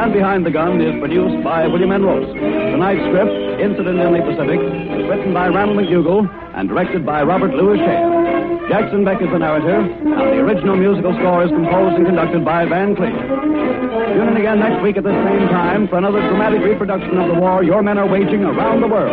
Man Behind the Gun is produced by William N. Roast. Tonight's script, Incident in the Pacific, is written by Randall McDougall and directed by Robert Louis Schaer. Jackson Beck is the narrator, and the original musical score is composed and conducted by Van Cleef. Tune in again next week at the same time for another dramatic reproduction of the war your men are waging around the world.